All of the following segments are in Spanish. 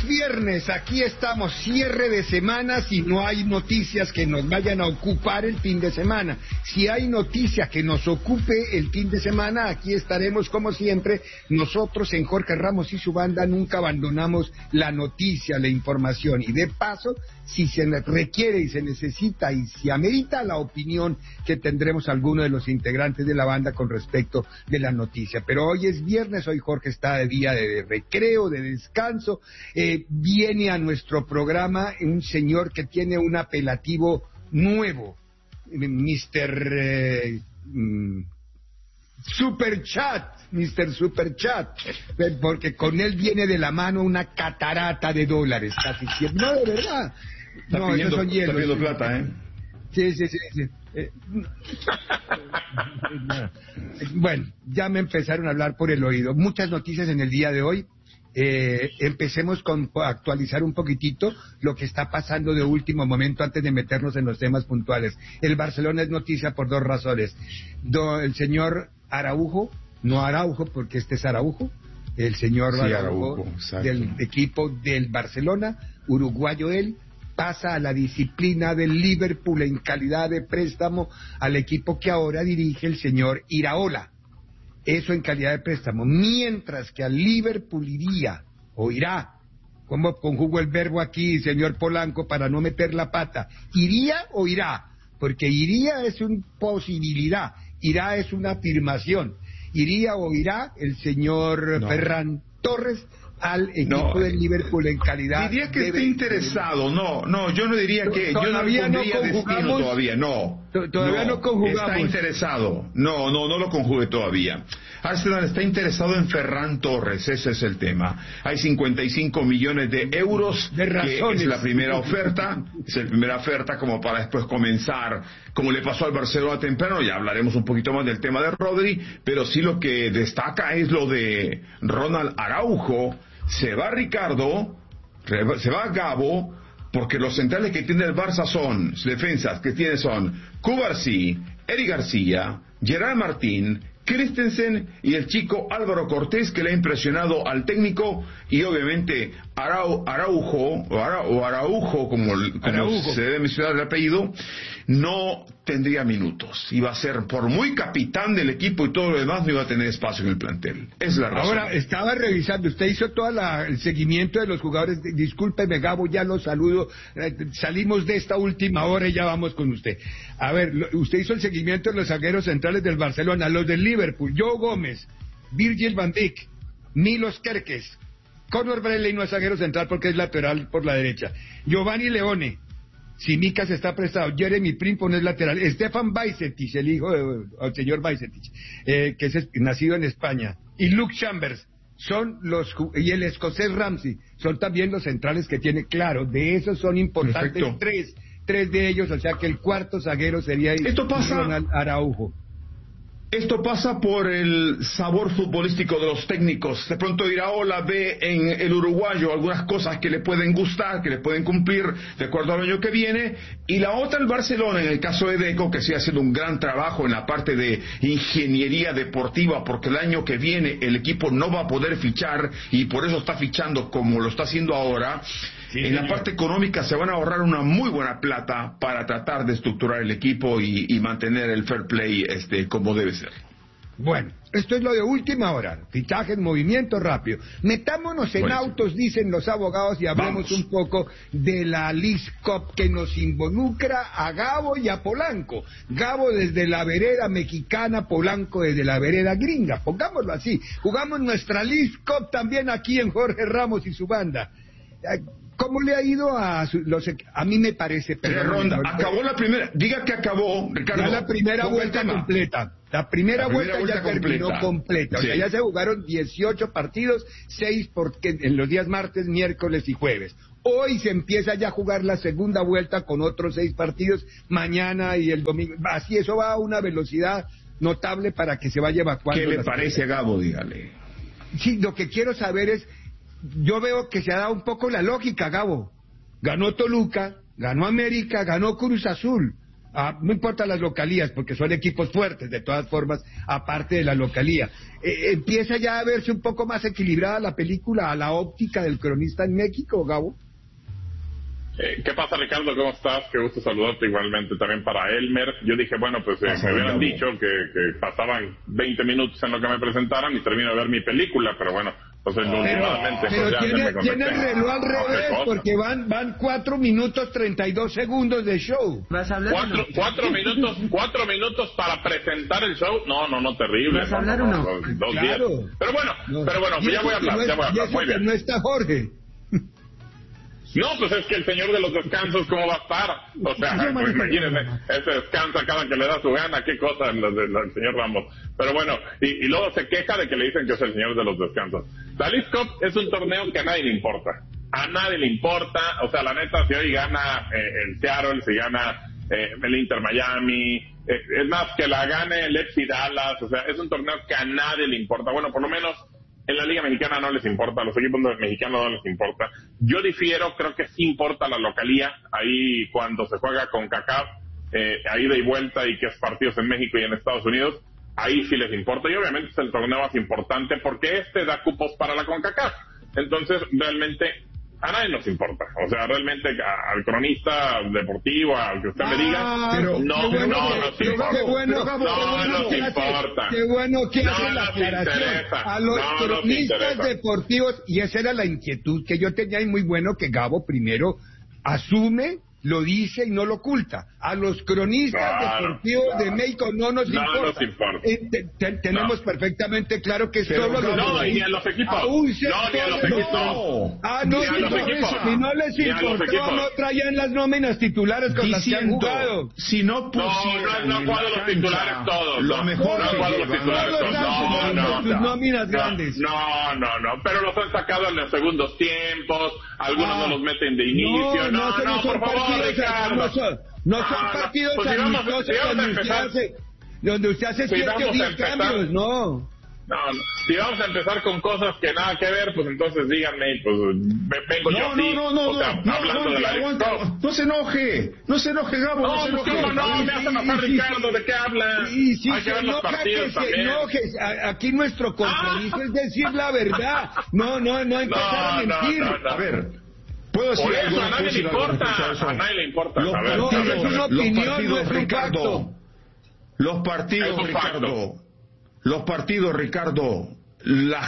viernes, aquí estamos, cierre de semana, si no hay noticias que nos vayan a ocupar el fin de semana. Si hay noticias que nos ocupe el fin de semana, aquí estaremos como siempre. Nosotros en Jorge Ramos y su banda nunca abandonamos la noticia, la información, y de paso, si se requiere y se necesita y si amerita, la opinión que tendremos algunos de los integrantes de la banda con respecto de la noticia. Pero hoy es viernes, hoy Jorge está de día de recreo, de descanso. Viene a nuestro programa un señor que tiene un apelativo nuevo, Mr. Superchat, porque con él viene de la mano una catarata de dólares, casi siempre. No, de verdad. No, esos son hielos. Está pidiendo plata, ¿eh? Sí. Bueno, ya me empezaron a hablar por el oído. Muchas noticias en el día de hoy. Empecemos con actualizar un poquitito lo que está pasando de último momento antes de meternos en los temas puntuales. El Barcelona es noticia por dos razones. El señor Araujo, no Araujo porque este es Araujo, el señor sí, Araujo del equipo del Barcelona, uruguayo él, pasa a la disciplina del Liverpool en calidad de préstamo al equipo que ahora dirige el señor Iraola. Eso en calidad de préstamo. Mientras que al Liverpool irá, ¿cómo conjugo el verbo aquí, señor Polanco, para no meter la pata? ¿Iría o irá? Porque iría es una posibilidad, irá es una afirmación. ¿Iría o irá el señor Ferran Torres al equipo del Liverpool en calidad? Diría que esté interesado. No, yo no diría que todavía yo no pondría destino todavía. Todavía no conjugamos. Está interesado. No lo conjugue todavía. Arsenal está interesado en Ferran Torres, ese es el tema. Hay 55 millones de euros, que es la primera oferta, como para después comenzar, como le pasó al Barcelona temprano. Ya hablaremos un poquito más del tema de Rodri, pero sí lo que destaca es lo de Ronald Araujo. Se va Ricardo, se va Gabo, porque los centrales que tiene el Barça son Cubarsí, Eric García, Gerard Martín, Christensen y el chico Álvaro Cortés, que le ha impresionado al técnico, y obviamente Araujo, como se debe mencionar el apellido, no tendría minutos. Iba a ser, por muy capitán del equipo y todo lo demás, no iba a tener espacio en el plantel. Es la razón. Ahora, estaba revisando, usted hizo todo el seguimiento de los jugadores. Discúlpeme, Gabo, ya lo saludo. Salimos de esta última hora y ya vamos con usted. A ver, usted hizo el seguimiento de los zagueros centrales del Barcelona, los del Liverpool: Joe Gómez, Virgil van Dijk, Milos Kerkez. Conor Bradley no es zaguero central porque es lateral por la derecha. Giovanni Leone, Simicas está prestado. Jeremy Frimpong es lateral. Stefan Bajcetic, el hijo del señor Bajcetic, que es nacido en España. Y Luke Chambers y el escocés Ramsey son también los centrales que tiene. Claro, de esos son importantes. Tres de ellos, o sea que el cuarto zaguero sería Ronald Araujo. Esto pasa por el sabor futbolístico de los técnicos. De pronto Iraola ve en el uruguayo algunas cosas que le pueden gustar, que le pueden cumplir de acuerdo al año que viene, y la otra el Barcelona, en el caso de Deco, que sigue haciendo un gran trabajo en la parte de ingeniería deportiva, porque el año que viene el equipo no va a poder fichar, y por eso está fichando como lo está haciendo ahora. Sí, en la parte económica se van a ahorrar una muy buena plata para tratar de estructurar el equipo y mantener el fair play como debe ser. Bueno, esto es lo de última hora, fichajes, movimiento rápido. Metámonos en autos, dicen los abogados, y hablemos un poco de la Leagues Cup que nos involucra a Gabo y a Polanco. Gabo desde la vereda mexicana, Polanco desde la vereda gringa, pongámoslo así. Jugamos nuestra Leagues Cup también aquí en Jorge Ramos y su banda. ¿Cómo le ha ido a mí me parece... Ronda, acabó la primera... Diga que acabó, Ricardo. Ya la primera vuelta completa. La primera vuelta ya terminó completa. O sea, ya se jugaron 18 partidos, 6 en los días martes, miércoles y jueves. Hoy se empieza ya a jugar la segunda vuelta con otros 6 partidos, mañana y el domingo. Así, eso va a una velocidad notable para que se vaya evacuando. ¿Qué le parece, Gabo? Dígale. Sí, lo que quiero saber es... Yo veo que se ha dado un poco la lógica, Gabo. Ganó Toluca, ganó América, ganó Cruz Azul. No importa las localías, porque son equipos fuertes, de todas formas, aparte de la localía. ¿Empieza ya a verse un poco más equilibrada la película a la óptica del cronista en México, Gabo? ¿Qué pasa, Ricardo? ¿Cómo estás? Qué gusto saludarte igualmente también para Elmer. Yo dije, bueno, pues me hubieran dicho que pasaban 20 minutos en lo que me presentaran y termino de ver mi película, pero bueno, entonces últimamente pero ya tiene el reloj al revés, porque van 4 minutos 32 segundos de show. ¿Vas a hablar o no? 4 minutos para presentar el show. No, terrible. ¿Vas a hablar o no? 2 días. Pero bueno, pues ya voy a hablar. Muy bien. No está Jorge. No, pues es que el señor de los descansos, ¿cómo va a estar? O sea, pues imagínense, ese descansa cada que le da su gana, qué cosa el señor Ramos. Pero bueno, y luego se queja de que le dicen que es el señor de los descansos. La Leagues Cup es un torneo que a nadie le importa. A nadie le importa, o sea, la neta, si hoy gana el Seattle, si gana el Inter Miami, es más, que la gane el FC Dallas, o sea, es un torneo que a nadie le importa. Bueno, por lo menos en la Liga Mexicana no les importa, a los equipos mexicanos no les importa. Yo difiero, creo que sí importa la localía, ahí cuando se juega con CONCACAF, a ida y vuelta y que es partidos en México y en Estados Unidos, ahí sí les importa. Y obviamente es el torneo más importante porque da cupos para la CONCACAF. Entonces, realmente, a nadie nos importa. O sea, realmente al cronista deportivo, al que usted me diga, pero no nos importa. Qué bueno que hace la aclaración. A los cronistas deportivos, y esa era la inquietud que yo tenía, y muy bueno que Gabo primero asume, lo dice y no lo oculta. A los cronistas deportivos de México no nos importa. Tenemos perfectamente claro que solo los ni a los equipos. Ni a los equipos. Si no les importaba, no traían las nóminas titulares con las que han jugado. Si no pusieran no jugado los titulares todos. Lo mejor sus nóminas grandes. No, pero los han sacado en los segundos tiempos, algunos no los meten de inicio. No, por favor, Ricardo. No son partidos amistosos donde usted hace 7 o 10 cambios, no. Si vamos a empezar con cosas que nada que ver, pues entonces díganme, pues vengo yo así, hablando de la Leagues Cup. No se enoje, Gabo, no se enoje. No, me hace enojar, Ricardo, ¿de qué habla? Y si hay que ver los partidos también. Aquí nuestro compromiso es decir la verdad, no empezar a mentir. A ver, ¿puedo decir algo? A nadie le importa, a nadie le importa. Es una opinión, no es un facto. Los partidos, Ricardo, la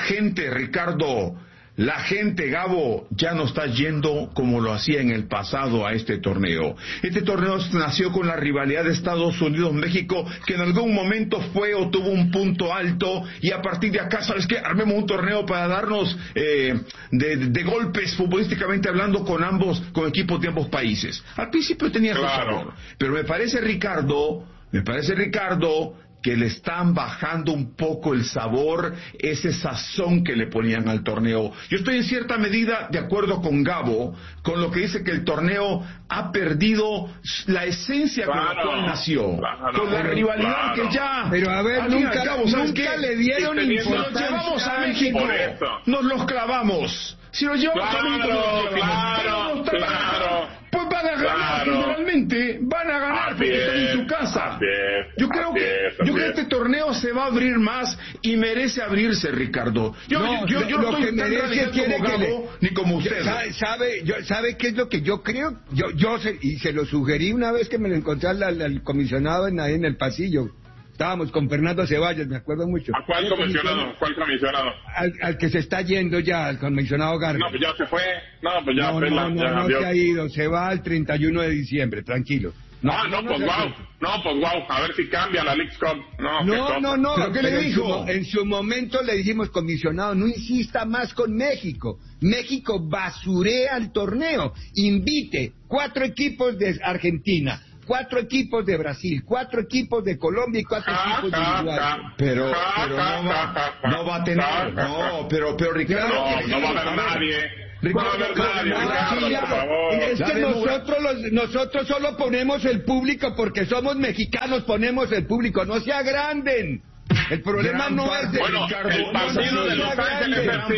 gente, Gabo, ya no está yendo como lo hacía en el pasado a este torneo. Este torneo nació con la rivalidad de Estados Unidos-México, que en algún momento fue o tuvo un punto alto, y a partir de acá, ¿sabes qué? Armemos un torneo para darnos de golpes, futbolísticamente hablando, con equipos de ambos países. Al principio tenía su sabor, pero me parece, Ricardo, que le están bajando un poco el sabor, ese sazón que le ponían al torneo. Yo estoy en cierta medida de acuerdo con Gabo, con lo que dice que el torneo ha perdido la esencia con la cual nació, con la rivalidad que ya... Pero a ver, nunca le dieron importancia. Si los llevamos a México, nos los clavamos. Si los llevamos a México, nos los clavamos. Claro. Pues van a ganar, generalmente van a ganar porque están en su casa. Yo creo que este torneo se va a abrir más y merece abrirse, Ricardo. Yo no estoy tan radical como Gabo ni como usted. ¿Sabe qué es lo que yo creo? Y se lo sugerí una vez que me lo encontré al comisionado en el pasillo. Estábamos con Fernando Ceballos, me acuerdo mucho. ¿A cuál comisionado? ¿Cuál comisionado? Al que se está yendo ya, al comisionado Garza. No, pues ya se fue. No, pues ya no se ha ido. Se va el 31 de diciembre, tranquilo. Pues wow. A ver si cambia la Leagues Cup. No. ¿Pero qué le dijo? En su momento le dijimos, comisionado, no insista más con México. México basurea el torneo. Invite 4 equipos de Argentina, 4 equipos de Brasil, 4 equipos de Colombia y 4 equipos de Uruguay. Pero no va a tener. Pero Ricardo. No va a haber nadie. Ricardo, por favor. Es que nosotros solo ponemos el público porque somos mexicanos, ponemos el público. No se agranden. El problema no es de... Bueno, el partido de Los Ángeles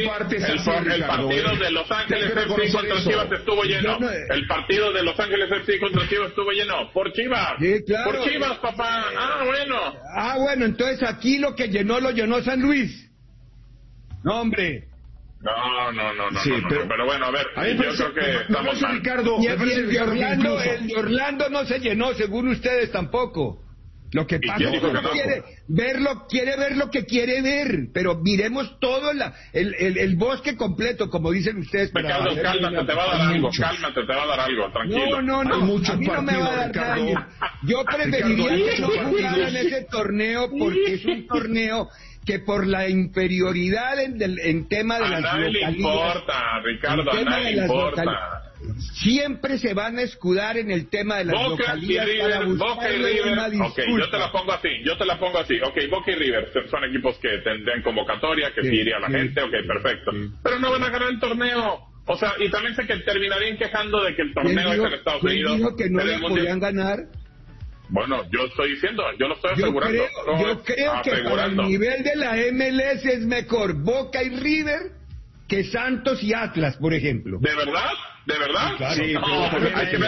FC, el partido de Los Ángeles FC contra Chivas estuvo lleno. El partido de Los Ángeles FC contra Chivas estuvo lleno. Por Chivas. Sí, claro. Por Chivas, papá. Bueno, entonces aquí lo que llenó lo llenó San Luis. No, hombre. No. Sí, pero bueno, a ver, yo creo que estamos mal. Ricardo, Y el de Orlando no se llenó, según ustedes tampoco. Lo que pasa es que quiere ver lo que quiere ver, pero miremos todo el bosque completo, como dicen ustedes. Ricardo, cálmate, te va a dar algo, tranquilo. No, a mí no me va a dar nada. Yo preferiría que no jugaran ese torneo, porque es un torneo que por la inferioridad en tema de las localidades... A nadie le importa, Ricardo, a nadie le importa. Siempre se van a escudar en el tema de las localidades. Boca y River, ok, yo te la pongo así, ok, Boca y River son equipos que tendrían convocatoria, que sí iría la gente, ok, perfecto, pero no van a ganar el torneo, o sea, y también sé que terminarían quejando de que el torneo es en Estados Unidos. ¿Quién dijo que no le podían ganar? Bueno, yo estoy diciendo, yo lo estoy asegurando. Yo creo que para el nivel de la MLS es mejor Boca y River que Santos y Atlas, por ejemplo. ¿De verdad? ¿De verdad? Claro, sí, hay que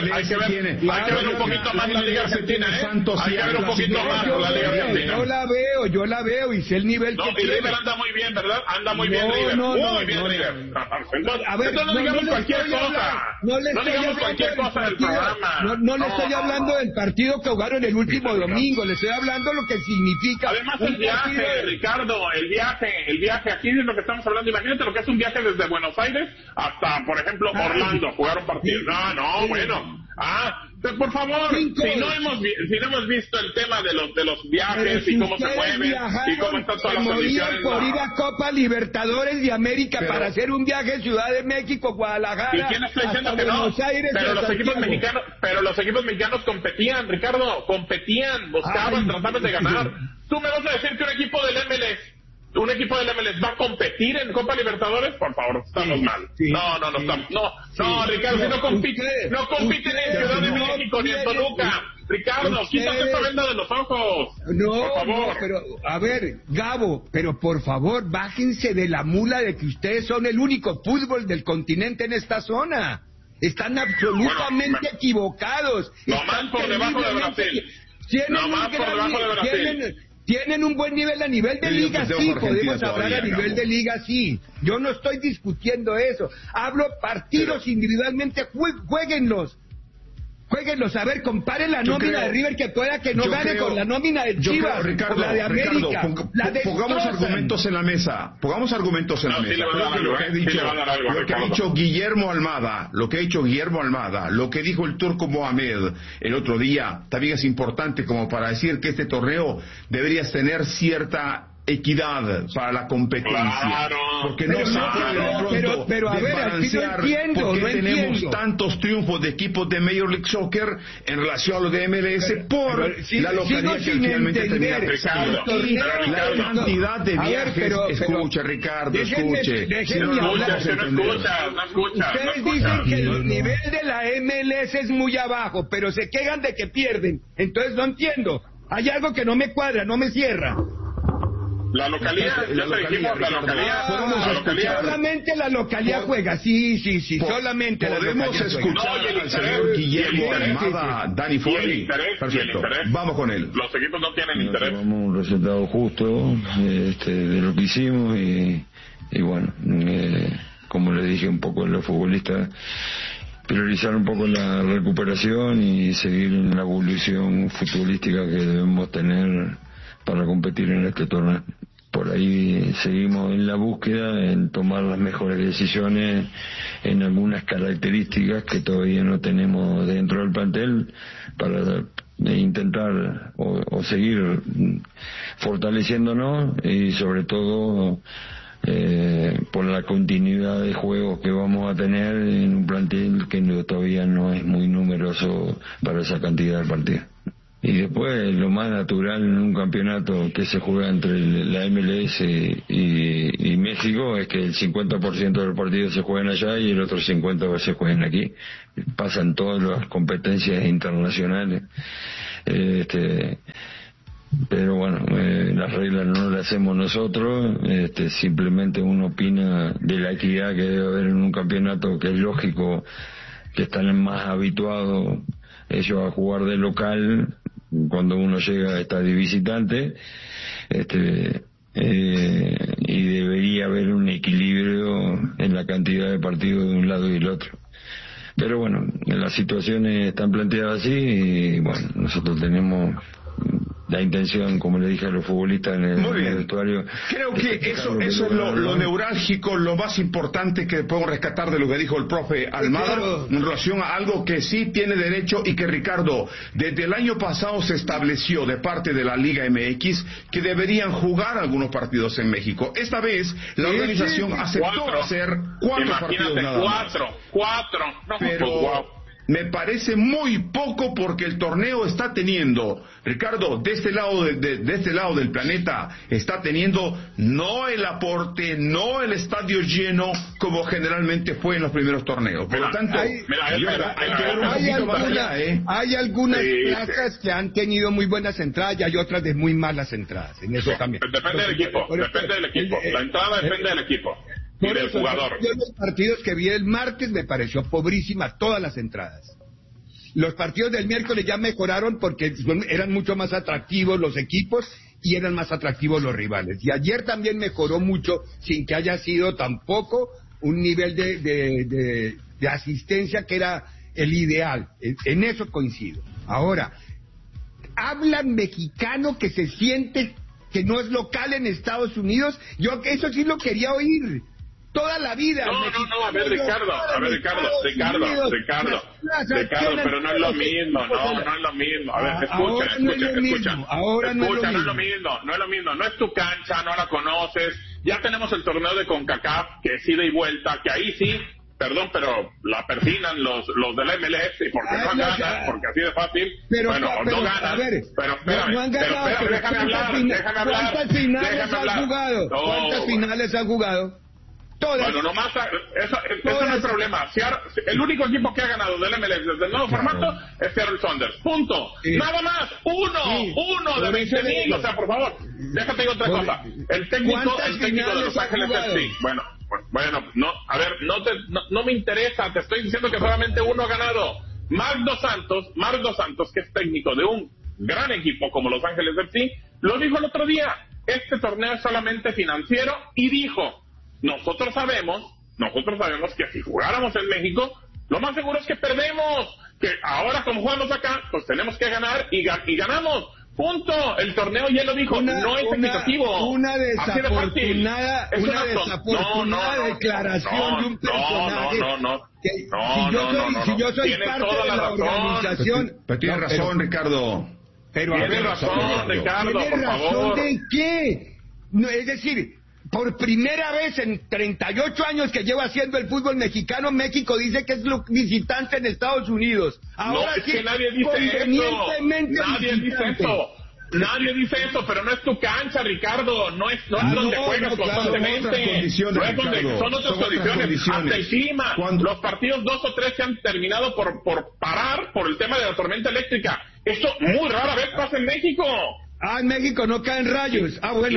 ver un poquito más la Liga Argentina, Hay que ver un poquito más la Liga Argentina. Yo la veo y sé el nivel que tiene. Y River anda muy bien, ¿verdad? Anda muy bien River. Muy bien River. Entonces no digamos cualquier cosa. No digamos cualquier cosa del programa. No le estoy hablando del partido que jugaron el último domingo. Le estoy hablando lo que significa. Además el viaje, Ricardo, el viaje, aquí es lo que estamos hablando. Imagínate lo que es un viaje desde Buenos Aires hasta, por ejemplo, Orlando. Jugar un partido. Bueno. Por favor, si no hemos visto el tema de los viajes y cómo se mueven y cómo están todas las condiciones. Por ir a Copa Libertadores de América para hacer un viaje Ciudad de México, Guadalajara. ¿Y quién está diciendo que no? Pero los equipos mexicanos competían, Ricardo, buscaban, trataban de ganar. ¿Tú me vas a decir que un equipo del MLS va a competir en Copa Libertadores? Por favor, estamos mal. Sí, no, Ricardo, si no compiten en Ciudad de México ni en Toluca. Ricardo, quítate esta venda de los ojos. Por favor. Pero, a ver, Gabo, pero por favor, bájense de la mula de que ustedes son el único fútbol del continente en esta zona. Están absolutamente equivocados. Nomás por debajo de Brasil. Tienen un buen nivel a nivel de liga, sí, podemos hablar a nivel de liga, sí. Yo no estoy discutiendo eso. Hablo partidos individualmente, jueguenlos. A ver, comparen la nómina de River que pueda que no gane con la nómina de Chivas, Ricardo, o la de América. Pongamos argumentos en la mesa. Lo que ha dicho Guillermo Almada, lo que dijo el Turco Mohamed el otro día, también es importante como para decir que este torneo deberías tener cierta equidad para la competencia, claro, porque no se puede pero a ver, aquí no entiendo, porque tenemos tantos triunfos de equipos de Major League Soccer en relación a los de MLS la localidad que finalmente termina la cantidad de viajes. Escuche, Ricardo, escuche. No escucha. Ustedes dicen que el nivel de la MLS es muy abajo, pero se quejan de que pierden. Entonces no entiendo. Hay algo que no me cuadra, no me cierra. La localidad. Solamente la localidad juega, sí, solamente la localidad. Podemos escuchar al señor Guillermo Almada, Dani Foley. Perfecto, vamos con él. Los equipos no tienen interés. Tomamos un resultado justo de lo que hicimos y bueno, como le dije un poco a los futbolistas, priorizar un poco la recuperación y seguir en la evolución futbolística que debemos tener para competir en este torneo. Por ahí seguimos en la búsqueda, en tomar las mejores decisiones en algunas características que todavía no tenemos dentro del plantel para intentar o seguir fortaleciéndonos y sobre todo por la continuidad de juegos que vamos a tener en un plantel que todavía no es muy numeroso para esa cantidad de partidos. Y después lo más natural en un campeonato que se juega entre la MLS y México es que el 50% de los partidos se juegan allá y el otro 50% se juegan aquí. Pasan todas las competencias internacionales. pero bueno, las reglas no las hacemos nosotros, simplemente uno opina de la equidad que debe haber en un campeonato, que es lógico que están más habituados ellos a jugar de local cuando uno llega a estar de visitante, y debería haber un equilibrio en la cantidad de partidos de un lado y del otro. Pero bueno, las situaciones están planteadas así y bueno, nosotros tenemos la intención, como le dije a los futbolistas en el vestuario. Creo que eso es lo neurálgico, lo más importante que podemos rescatar de lo que dijo el profe Almada, en relación a algo que sí tiene derecho y que, Ricardo, desde el año pasado se estableció de parte de la Liga MX que deberían jugar algunos partidos en México. Esta vez la organización aceptó hacer 4 partidos nada más. Cuatro. No, pero me parece muy poco porque el torneo está teniendo, Ricardo, de este lado del planeta, está teniendo no el aporte, no el estadio lleno como generalmente fue en los primeros torneos. Por lo tanto, hay algunas plazas que han tenido muy buenas entradas y hay otras de muy malas entradas. En eso también. Depende del equipo. La entrada depende del equipo. Y del jugador. Yo los partidos que vi el martes me pareció pobrísima todas las entradas. Los partidos del miércoles ya mejoraron porque eran mucho más atractivos los equipos y eran más atractivos los rivales. Y ayer también mejoró mucho sin que haya sido tampoco un nivel de asistencia que era el ideal. En eso coincido. Ahora, hablan mexicano que se siente que no es local en Estados Unidos. Yo eso sí lo quería oír. Toda la vida. No, a ver, Ricardo, pero no es lo mismo, no es lo mismo. A ver, escucha. No es lo mismo, no es tu cancha, no la conoces. Ya tenemos el torneo de CONCACAF, que es ida y vuelta, que ahí sí, perdón, pero la persinan los del MLS, porque no ganan, porque así de fácil, no ganan, pero déjame hablar. ¿Cuántas finales han jugado? Todas. Bueno, nomás, eso no es el problema. El único equipo que ha ganado del MLS desde el nuevo formato es Seattle Sounders. Punto. Sí. Nada más. Uno de 20,000. O sea, por favor, déjate decir otra cosa. El técnico de Los Ángeles FC. Bueno, no, a ver, no me interesa. Te estoy diciendo que solamente uno ha ganado. Marc Dos Santos, que es técnico de un gran equipo como Los Ángeles FC, lo dijo el otro día. Este torneo es solamente financiero y dijo: Nosotros sabemos que si jugáramos en México, lo más seguro es que perdemos, que ahora como jugamos acá, pues tenemos que ganar y ganamos. Punto. El torneo ya lo dijo, no es equitativo. Una desafortunada declaración de un personaje. Si yo soy parte de la organización. Pero tiene razón, Ricardo. Tiene razón, Ricardo, por favor. ¿De qué? No, es decir, por primera vez en 38 años que lleva haciendo el fútbol mexicano, México dice que es visitante en Estados Unidos. Ahora no, es que nadie dice eso, pero no es tu cancha, Ricardo, no es donde juegas constantemente, son otras condiciones, hasta el clima, los partidos 2 o 3 se han terminado por parar por el tema de la tormenta eléctrica. Esto muy rara vez pasa en México. En México no caen rayos. Bueno,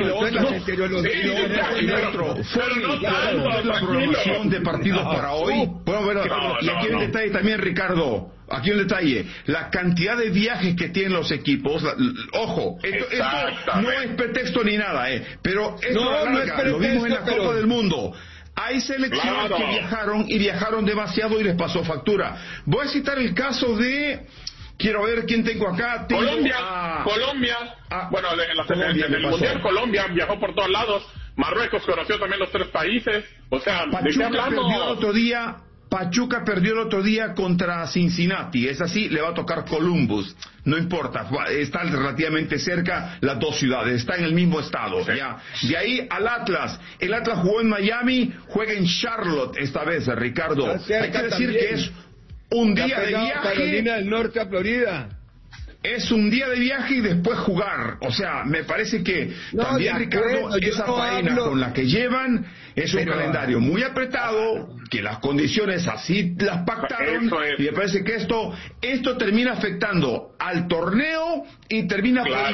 la programación de partidos para hoy. Y aquí un detalle también, Ricardo. Aquí un detalle. La cantidad de viajes que tienen los equipos. Ojo, esto no es pretexto ni nada, pero esto lo vimos en la Copa del Mundo. Hay selecciones que viajaron demasiado y les pasó factura. Voy a citar el caso de... Quiero ver quién tengo acá. Colombia. Bueno, en el Mundial Colombia viajó por todos lados. Marruecos conoció también los 3 países. O sea, ¿de qué hablamos? Pachuca perdió el otro día contra Cincinnati. Es así, le va a tocar Columbus. No importa, está relativamente cerca las dos ciudades. Está en el mismo estado. Sí. Ya. De ahí al Atlas. El Atlas jugó en Miami, juega en Charlotte esta vez, Ricardo. Hay que decir que es un día de viaje. Carolina del Norte a Florida. Es un día de viaje y después jugar. O sea, me parece que también, Ricardo, esa faena con la que llevan es un calendario muy apretado, que las condiciones así las pactaron, y me parece que esto termina afectando al torneo y termina